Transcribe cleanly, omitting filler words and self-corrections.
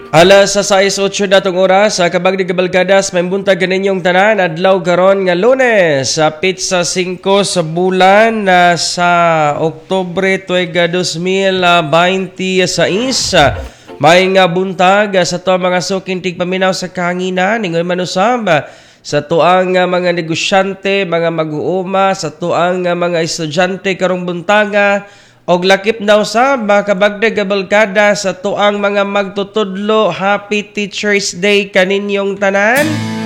Alas sa 6:08 datong oras sa kabagdi kabalkadas may buntag kaninyong tanan adlaw karon nga Lunes sa pizza 5 sa bulan sa Oktubre tuig 2026. May nga buntag sa to mga suking tigpaminaw sa kahanginan ningon manusab sa tuang mga negosyante, mga mag-uuma, sa tuang mga estudyante karong buntaga og lakip daw sa kabagdag kabalkada sa tuang mga magtutudlo. Happy Teachers Day kaninyong tanan.